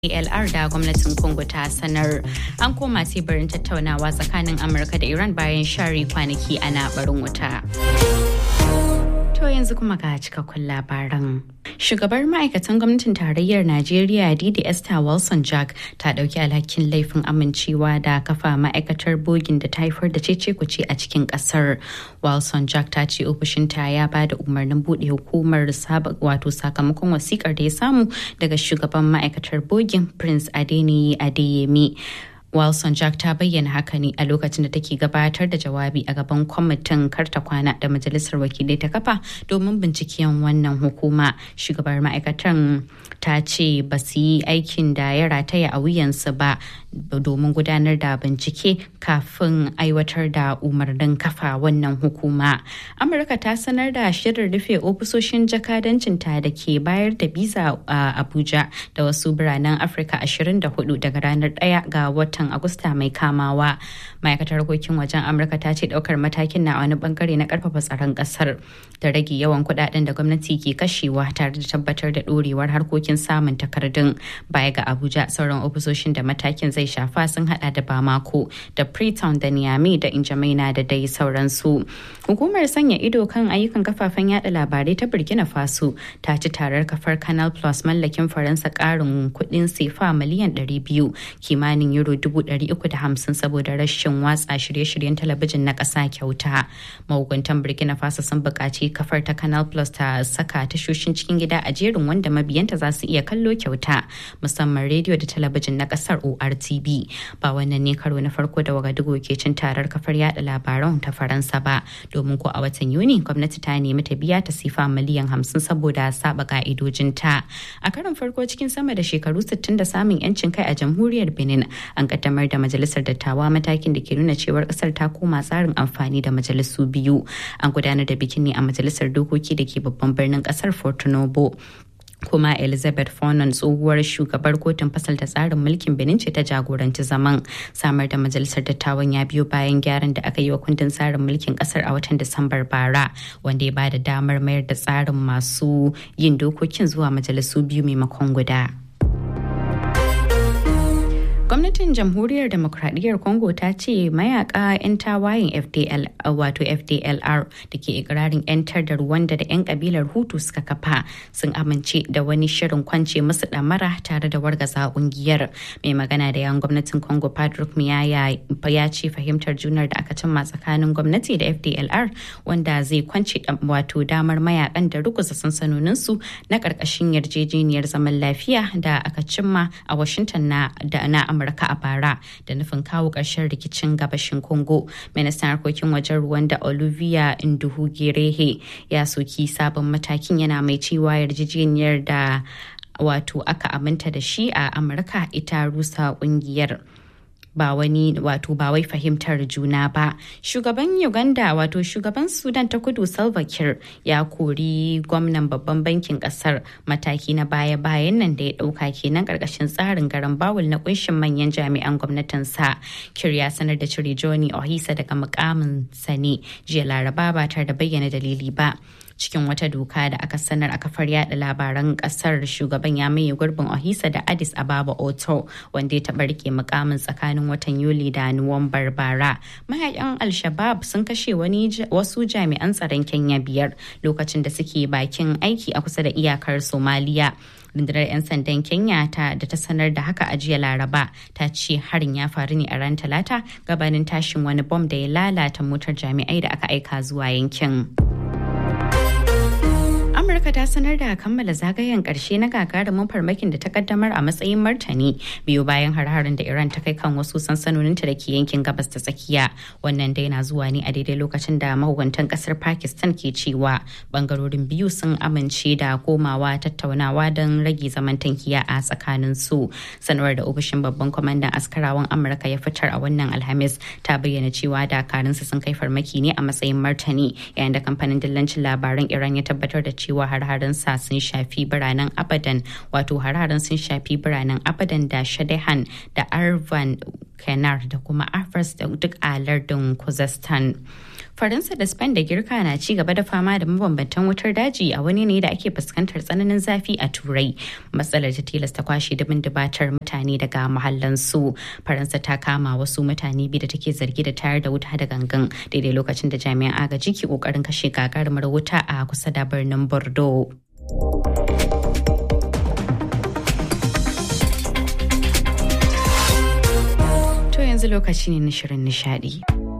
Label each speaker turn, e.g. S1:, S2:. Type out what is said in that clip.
S1: DLR da gwamnatin Congo ta sanar. An koma teburin tattaunawa tsakanin Amurka da Iran bayan share kwanaki ana barin wuta. To yanzu kuma ga cikakkun labaran. Shugabar ma'aikatan gwamnatin tarayyar Najeriya Didi Esther Wilson Jack ta dauki alhakin laifin amincewa da kafa ma'aikatar bogin da ta haifar da cece-kuce a cikin kasar. Wilson Jack ta ce ofishinta ya ba da umarnin bude hukumar sakamakon wasikar da ya samu daga shugaban ma'aikatar bogin Prince Adeniyi Adeyemi. Wilson Jack ta bayyana haka ne a lokacin da take gabatar da jawabi a gaban kwamitin karta kwana da majalisar wakilai ta kafa domin binciken wannan hukuma. Shugabar ma'aikatan ta ce ba su yi aikin da ya rataya a wuyansu ba domin gudanar da bincike kafin aiwatar da umarnin kafa wannan hukuma. Amurka ta sanar da shirin rufe ofisoshin jakadancinta da ke bayar da biza a Abuja da wasu biranen Afirka 24 daga ranar 1 ga watan Agusta mai kamawa. Ma'aikatar harkokin wajen Amurka ta ce daukar matakin na wani bangare na karfafa tsaron kasar da rage yawan kudaden da gwamnati ke kashewa tare da tabbatar da dorewar harkokin samun takardun. Baya ga Abuja, sauran ofisoshin da matakin zai shafa sun hada da Bamako da Freetown da Niamey da N'Djamena da dai sauransu. Hukumar sanya ido kan ayyukan kafafen yada labarai ta Burkina Faso ta ci tarar kafar Canal Plus mallakin Faransa karin kudin sefa miliyan 200 kimanin euro 350 saboda rashin watsa shirye-shiryen talabijin na ƙasa kyauta. Mahukuntan Burkina Faso sun buƙaci kafar ta Canal Plus ta saka tashoshin cikin gida a jerin wanda mabiyanta za su iya kallo kyauta, musamman rediyo da talabijin na ƙasar ORTB. Ba wannan ne karo na farko da Wagadugu ke cin tarar kafar yada labaran ta Faransa ba, domin ko a watan Yuni gwamnati ta nemi ta biya ta sifa miliyan 50 saboda saba ka'idojinta. A karon farko cikin sama da shekaru 60 da samun 'yancin kai a jamhuriyar Benin, an kaddamar da majalisar dattawa, matakin da ke nuna cewar kasar ta koma tsarin amfani da majalisu biyu. An gudanar da bikin ne a majalisar dokoki da ke babban birnin kasar Porto Novo. Kuma Elizabeth Fonon, tsohuwar shugabar kotun fasalta tsarin mulkin Benin, ce ta jagoranci zaman. Samar da majalisar dattawan ya biyo bayan gyaran da aka yi wa kundin tsarin mulkin kasar a watan Disambar bara, wanda ya bada damar mayar da tsarin masu yin dokokin zuwa majalisu biyu maimakon guda. Gwamnatin Jamhuriyar Demokradiyyar Congo ta ce mayaka 'yan tawayen FDLR da ke ikirarin 'yantar da Rwanda da 'yan kabilar Hutu suka kafa sun amince da wani shirin kwance musu damara tare da wargaza kungiyar. Mai magana da yan gwamnatin Congo Patrick Muyaya ya ce fahimtar junar da aka cimma tsakanin gwamnati da FDLR wanda zai kwance damar mayakan da ruguza sansanoninsu na karkashin yarjejeniyar zaman lafiya da aka cimma a Washington na Amurka a bara da nufin kawo ƙarshen rikicin gabashin Congo. Ministan harkokin wajen Rwanda Olivier Nduhungirehe ya soki sabon matakin, yana mai cewa yarjejeniyar da aka aminta da shi a Amurka ita rusa ƙungiyar. Ba wai fahimtar juna ba. Shugaban Uganda shugaban Sudan ta Kudu Salva Kiir ya kori gwamnan babban bankin kasar, mataki na baya-bayan nan da ya dauka kenan karkashin tsarin garan bawul na kunshin manyan jami'an gwamnatin sa. Kiir ya sanar da cire Johnny Ohisa daga mukamin sa ne jiya Laraba ba tare da bayyana dalili ba. Cikin wata doka da aka sanar a kafar yada labaran kasar, shugaban ya maye gurbin Ohisa da Addis Ababa Oto, wanda ya taɓa rike mukamin tsakanin watan Yuli da Nuwambar bara. Mayakan Al-Shabaab sun kashe wasu jami'an tsaron Kenya 5 lokacin da suke bakin aiki a kusa da iyakar Somaliya. Rundunar 'yan sandan Kenya da ta sanar da haka a jiya Laraba ta ce harin ya faru ne a ran Talata gabanin tashin wani bom da ya lalata motar jami'ai da aka aika zuwa yankin. Amurka ta sanar da kammala zagayen karshe na gagarumin farmakin da ta kaddamar a matsayin martani biyu bayan har-harin da Iran ta kai kan wasu sansanoninta da ke yankin gabas ta tsakiya. Wannan dai na zuwa ne a daidai lokacin da mahukuntan kasar Pakistan ke cewa bangarorin biyu sun amince da komawa tattaunawa don rage zaman tankiya a tsakanin su. Sanarwar da ofishin babban kwamandan askarawan Amurka ya fitar a wannan Alhamis ta bayyana cewa dakarunsa sun kai farmaki ne a matsayin martani, yayin da kamfanin dillancin labaran Iran ya tabbatar da cewa har-haren sa sun shafi biranen Abadan da Shadehan da Arvan Kenar da kuma Afras da duk a lardin Khuzestan. Faransa da Spain da Girka na ci gaba da fama da mabambantan wutar daji a wani ne da ake fuskantar tsananin zafi a Turai. Matsalar ta tilasta kwashe dubin dubatar mutane daga mahallansu. Faransa ta kama wasu mutane biyu da take zargi da tayar da wuta da gangan daidai lokacin da jami'an agaji ke kokarin kashe gagarumar wuta a kusa da birnin Bordeaux. To yanzu lokaci ne na shirin nishadi.